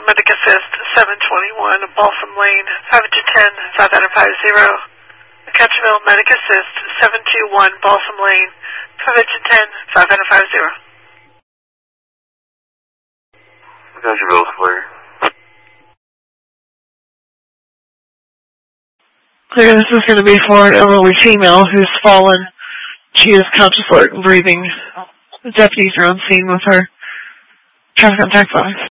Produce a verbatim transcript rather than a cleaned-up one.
Medic Assist, seven twenty-one, Balsam Lane, five two one zero, five out of five zero. Catchville Medic Assist, seven two one, Balsam Lane, five two one zero, five out of five zero. Catchville clear. Clear, this is going to be for an elderly female who's fallen. She is conscious, alert, and breathing. The deputies are on scene with her. Traffic on tax five.